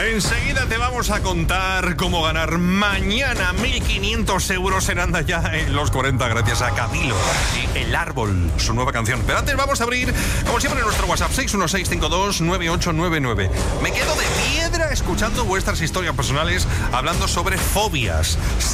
Enseguida te vamos a contar cómo ganar mañana 1.500 euros en Anda Ya en los 40 gracias a Camilo y El Árbol, su nueva canción. Pero antes vamos a abrir, como siempre, nuestro WhatsApp 616529899. Me quedo de piedra escuchando vuestras historias personales hablando sobre fobias.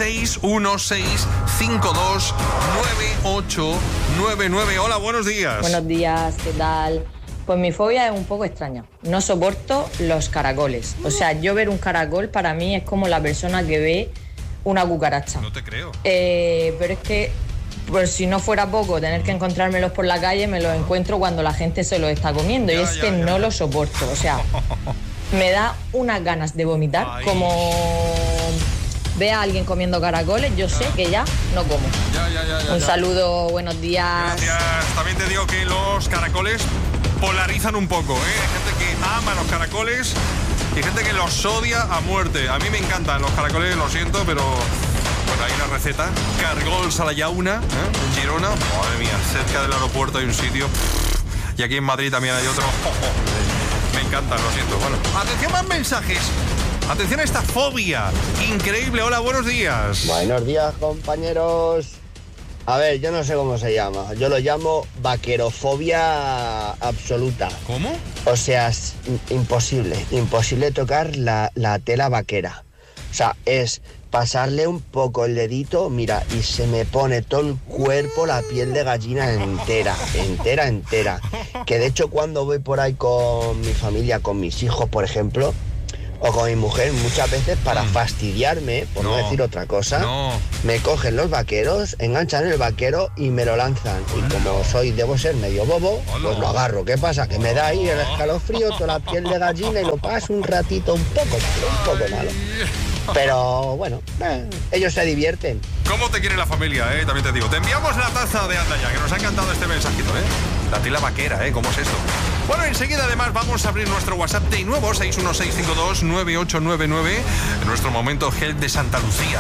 616529899. Hola, buenos días. Buenos días, ¿qué tal? Pues mi fobia es un poco extraña. No soporto los caracoles. O sea, yo ver un caracol para mí es como la persona que ve una cucaracha. No te creo. Pero es que, por si no fuera poco, tener que encontrármelos por la calle, me los encuentro cuando la gente se los está comiendo. Y es que no los soporto. O sea, me da unas ganas de vomitar. Ay. Como ve a alguien comiendo caracoles, yo sé que ya no como. Un saludo, buenos días. Gracias. También te digo que los caracoles polarizan un poco, ¿eh? Hay gente que ama los caracoles y gente que los odia a muerte. A mí me encantan los caracoles, lo siento, pero bueno, hay una receta. Cargols a la llauna, en Girona. Madre mía, cerca del aeropuerto hay un sitio. Y aquí en Madrid también hay otro. Me encantan, lo siento. Bueno, atención, más mensajes. Atención a esta fobia increíble. Hola, buenos días. Buenos días, compañeros. A ver, yo no sé cómo se llama. Yo lo llamo vaquerofobia absoluta. ¿Cómo? O sea, es imposible tocar la tela vaquera. O sea, es pasarle un poco el dedito, mira, y se me pone todo el cuerpo, la piel de gallina entera. Que de hecho cuando voy por ahí con mi familia, con mis hijos, por ejemplo, o con mi mujer, muchas veces para fastidiarme, por no decir otra cosa, me cogen los vaqueros, enganchan el vaquero y me lo lanzan. Y como debo ser medio bobo, pues lo agarro. ¿Qué pasa? Que me da ahí el escalofrío, toda la piel de gallina y lo paso un ratito un poco malo. Pero bueno, ellos se divierten. ¿Cómo te quiere la familia, También te digo. Te enviamos la taza de Anda Ya, que nos ha encantado este mensajito, La tela vaquera, ¿cómo es esto? Bueno, enseguida además vamos a abrir nuestro WhatsApp de nuevo, 616529899, en nuestro momento Help de Santa Lucía.